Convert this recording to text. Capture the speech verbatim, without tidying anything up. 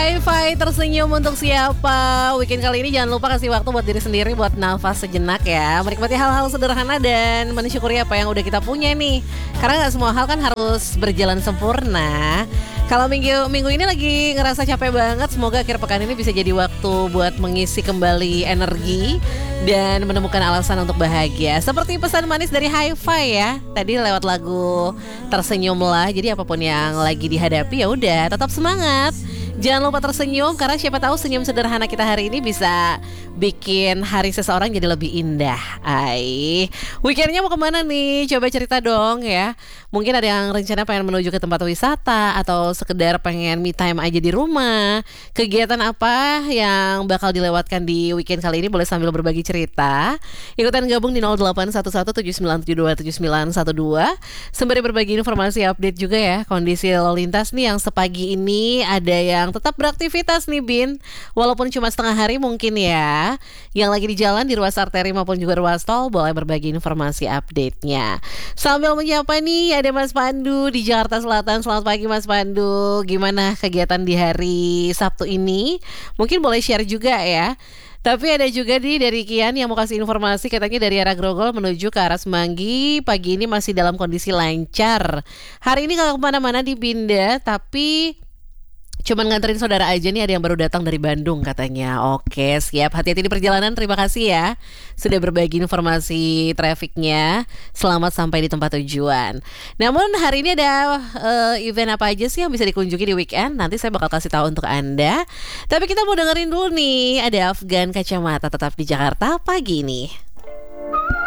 Hi-Fi tersenyum untuk siapa? Weekend kali ini jangan lupa kasih waktu buat diri sendiri, buat nafas sejenak ya. Menikmati hal-hal sederhana dan mensyukuri apa yang udah kita punya nih. Karena gak semua hal kan harus berjalan sempurna. Kalau minggu minggu ini lagi ngerasa capek banget, semoga akhir pekan ini bisa jadi waktu buat mengisi kembali energi dan menemukan alasan untuk bahagia. Seperti pesan manis dari Hi-Fi ya. Tadi lewat lagu Tersenyumlah. Jadi apapun yang lagi dihadapi ya udah tetap semangat. Jangan lupa tersenyum karena siapa tahu senyum sederhana kita hari ini bisa bikin hari seseorang jadi lebih indah. Ai, weekendnya mau kemana nih? Coba cerita dong ya. Mungkin ada yang rencana pengen menuju ke tempat wisata atau sekedar pengen me time aja di rumah. Kegiatan apa yang bakal dilewatkan di weekend kali ini? Boleh sambil berbagi cerita. Ikutan gabung di nol delapan satu satu tujuh sembilan tujuh dua tujuh sembilan satu dua sembari berbagi informasi update juga ya kondisi lalu lintas nih yang sepagi ini ada yang tetap beraktivitas nih Bin, walaupun cuma setengah hari mungkin ya. Yang lagi di jalan di ruas arteri maupun juga ruas tol boleh berbagi informasi update-nya. Sambil menyapa nih ada Mas Pandu di Jakarta Selatan. Selamat pagi Mas Pandu. Gimana kegiatan di hari Sabtu ini? Mungkin boleh share juga ya. Tapi ada juga nih dari Kian yang mau kasih informasi, katanya dari arah Grogol menuju ke arah Semanggi pagi ini masih dalam kondisi lancar. Hari ini gak kemana-mana di Binda, tapi cuman nganterin saudara aja nih, ada yang baru datang dari Bandung katanya. Oke siap, hati-hati di perjalanan. Terima kasih ya sudah berbagi informasi trafiknya. Selamat sampai di tempat tujuan. Namun hari ini ada uh, event apa aja sih yang bisa dikunjungi di weekend? Nanti saya bakal kasih tahu untuk Anda. Tapi kita mau dengerin dulu nih, ada Afgan Kacamata tetap di Jakarta pagi ini.